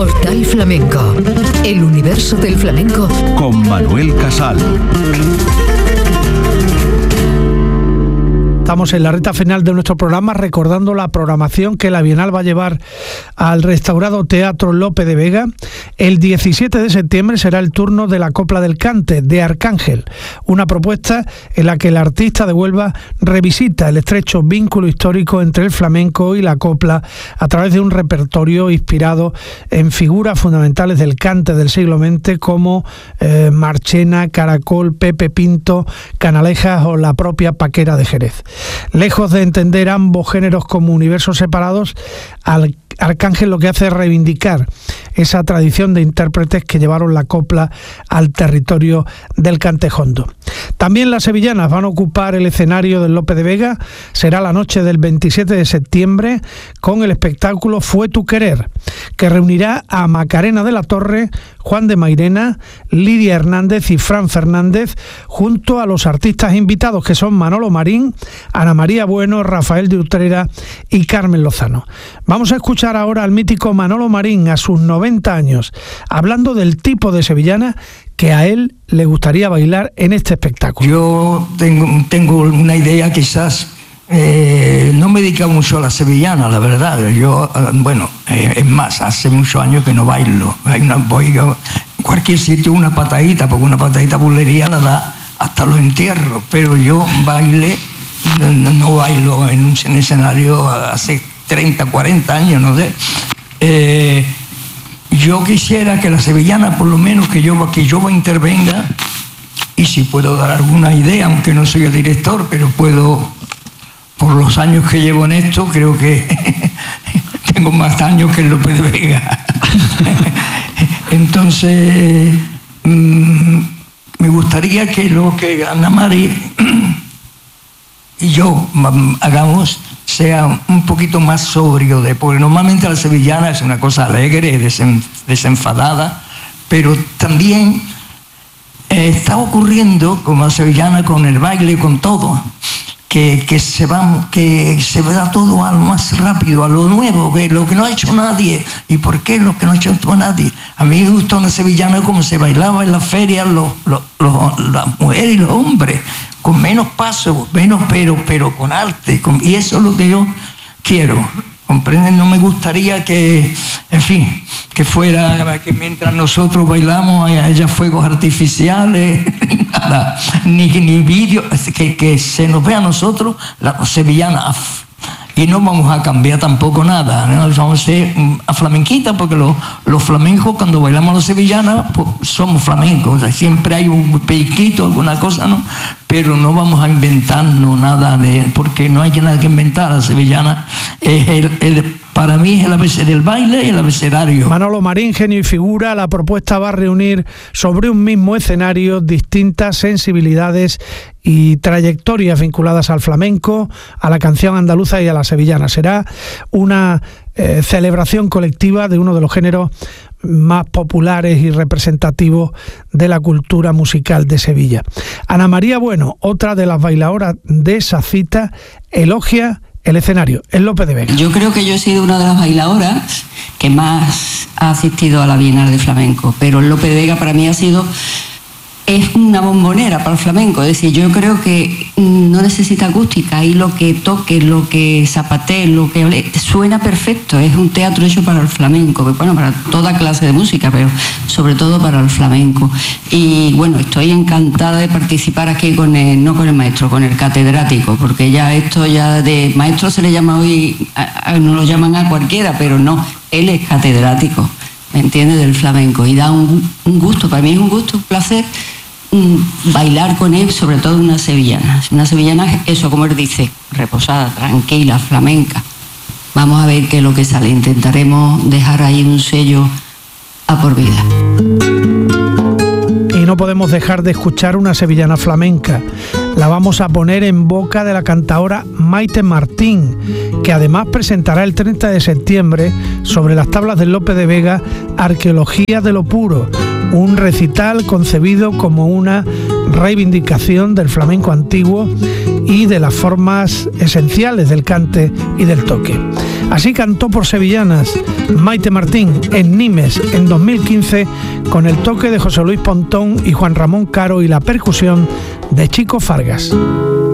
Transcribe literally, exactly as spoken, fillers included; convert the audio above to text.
Portal Flamenco, el universo del flamenco con Manuel Casal. Estamos en la recta final de nuestro programa, recordando la programación que la Bienal va a llevar al restaurado Teatro Lope de Vega. El diecisiete de septiembre será el turno de la Copla del Cante, de Arcángel, una propuesta en la que el artista de Huelva revisita el estrecho vínculo histórico entre el flamenco y la copla a través de un repertorio inspirado en figuras fundamentales del cante del siglo veinte como eh, Marchena, Caracol, Pepe Pinto, Canalejas o la propia Paquera de Jerez. Lejos de entender ambos géneros como universos separados, al Arcángel lo que hace es reivindicar esa tradición de intérpretes que llevaron la copla al territorio del cantejondo. También las sevillanas van a ocupar el escenario del Lope de Vega. Será la noche del veintisiete de septiembre con el espectáculo Fue tu querer, que reunirá a Macarena de la Torre, Juan de Mairena, Lidia Hernández y Fran Fernández, junto a los artistas invitados que son Manolo Marín, Ana María Bueno, Rafael de Utrera y Carmen Lozano. Vamos a escuchar ahora al mítico Manolo Marín a sus noventa años, hablando del tipo de sevillana que a él le gustaría bailar en este espectáculo. Yo tengo, tengo una idea, quizás eh, no me dedico mucho a la sevillana, la verdad. Yo, bueno, eh, es más, hace muchos años que no bailo. Hay una, voy a cualquier sitio una patadita, porque una patadita bulería la da hasta los entierros, pero yo baile, no, no bailo en un en escenario hace treinta, cuarenta años, no sé. Eh, yo quisiera que la sevillana, por lo menos que yo, que yo intervenga, y si puedo dar alguna idea, aunque no soy el director, pero puedo, por los años que llevo en esto, creo que tengo más años que el López de Vega. Entonces, mmm, me gustaría que lo que Ana Mari y yo hagamos sea un poquito más sobrio, de, porque normalmente la sevillana es una cosa alegre, desen, desenfadada, pero también eh, está ocurriendo como la sevillana con el baile, con todo, que, que, se va, que se va todo a lo más rápido, a lo nuevo, que lo que no ha hecho nadie. ¿Y por qué lo que no ha hecho nadie? A mí me gusta una sevillana como se bailaba en las ferias los, los, los, las mujeres y los hombres, con menos paso, menos pero, pero con arte, con, y eso es lo que yo quiero, ¿comprenden? No me gustaría que, en fin, que fuera, que mientras nosotros bailamos haya fuegos artificiales, ni nada, ni, ni vídeos, que, que se nos vea a nosotros, la sevillana, y no vamos a cambiar tampoco nada, ¿no? Vamos a ser a flamenquita, porque los, los flamencos cuando bailamos la sevillana pues somos flamencos, o sea, siempre hay un pellizquito, alguna cosa, ¿no? Pero no vamos a inventarnos nada, de, porque no hay nada que inventar. La sevillana es el, el, para mí es el abecedario del baile y el abecedario. Manolo Marín, genio y figura. La propuesta va a reunir sobre un mismo escenario distintas sensibilidades y trayectorias vinculadas al flamenco, a la canción andaluza y a la sevillana. Será una eh, celebración colectiva de uno de los géneros más populares y representativos de la cultura musical de Sevilla. Ana María Bueno, otra de las bailadoras de esa cita, elogia el escenario, el Lope de Vega. Yo creo que yo he sido una de las bailadoras que más ha asistido a la Bienal de Flamenco, pero el Lope de Vega para mí ha sido... es una bombonera para el flamenco, es decir, yo creo que no necesita acústica, ahí lo que toque, lo que zapatee, lo que hable, suena perfecto, es un teatro hecho para el flamenco, bueno, para toda clase de música, pero sobre todo para el flamenco. Y bueno, estoy encantada de participar aquí con el, no con el maestro, con el catedrático, porque ya esto ya de maestro se le llama hoy, a, a, no lo llaman a cualquiera, pero no, él es catedrático, ¿me entiendes?, del flamenco, y da un, un gusto, para mí es un gusto, un placer bailar con él, sobre todo una sevillana. Una sevillana, eso como él dice, reposada, tranquila, flamenca. Vamos a ver qué es lo que sale. Intentaremos dejar ahí un sello a por vida. Y no podemos dejar de escuchar una sevillana flamenca. La vamos a poner en boca de la cantaora Maite Martín, que además presentará el treinta de septiembre sobre las tablas del Lope de Vega Arqueología de lo Puro, un recital concebido como una reivindicación del flamenco antiguo y de las formas esenciales del cante y del toque. Así cantó por sevillanas Maite Martín en Nimes en dos mil quince, con el toque de José Luis Pontón y Juan Ramón Caro y la percusión de Chico Fargas.